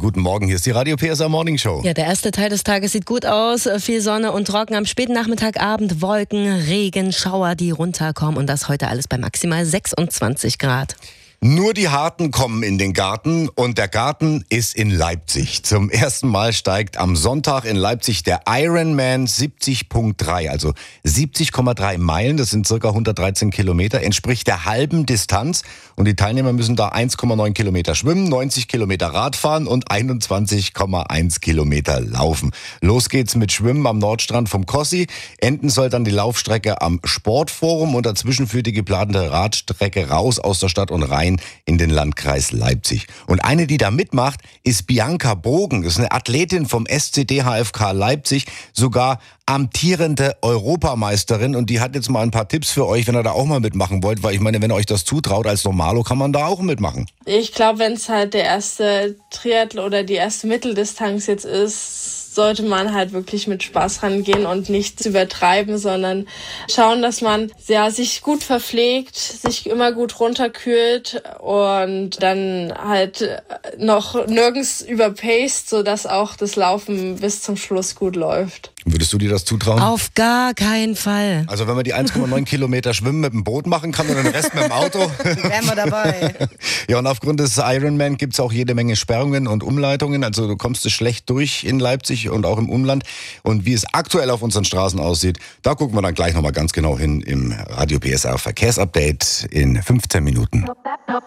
Guten Morgen, hier ist die Radio PSR Morning Show. Ja, der erste Teil des Tages sieht gut aus. Viel Sonne und Trocken am späten Nachmittagabend, Wolken, Regen, Schauer, die runterkommen. Und das heute alles bei maximal 26 Grad. Nur die Harten kommen in den Garten und der Garten ist in Leipzig. Zum ersten Mal steigt am Sonntag in Leipzig der Ironman 70.3, also 70,3 Meilen, das sind circa 113 Kilometer, entspricht der halben Distanz. Und die Teilnehmer müssen da 1,9 Kilometer schwimmen, 90 Kilometer Radfahren und 21,1 Kilometer laufen. Los geht's mit Schwimmen am Nordstrand vom Kossi. Enden soll dann die Laufstrecke am Sportforum und dazwischen führt die geplante Radstrecke raus aus der Stadt und rein in den Landkreis Leipzig. Und eine, die da mitmacht, ist Bianca Bogen. Das ist eine Athletin vom SCD HFK Leipzig, sogar amtierende Europameisterin. Und die hat jetzt mal ein paar Tipps für euch, wenn ihr da auch mal mitmachen wollt. Weil ich meine, wenn ihr euch das zutraut, als Normalo kann man da auch mitmachen. Ich glaube, wenn es halt der erste Triathlon oder die erste Mitteldistanz jetzt ist, sollte man halt wirklich mit Spaß rangehen und nichts übertreiben, sondern schauen, dass man sich gut verpflegt, sich immer gut runterkühlt und dann halt noch nirgends überpaced, sodass auch das Laufen bis zum Schluss gut läuft. Würdest du dir das zutrauen? Auf gar keinen Fall. Also wenn man die 1,9 Kilometer Schwimmen mit dem Boot machen kann und den Rest mit dem Auto. Wären wir dabei. Ja, und aufgrund des Ironman gibt es auch jede Menge Sperrungen und Umleitungen. Also du kommst es schlecht durch in Leipzig und auch im Umland. Und wie es aktuell auf unseren Straßen aussieht, da gucken wir dann gleich nochmal ganz genau hin im Radio PSR Verkehrsupdate in 15 Minuten.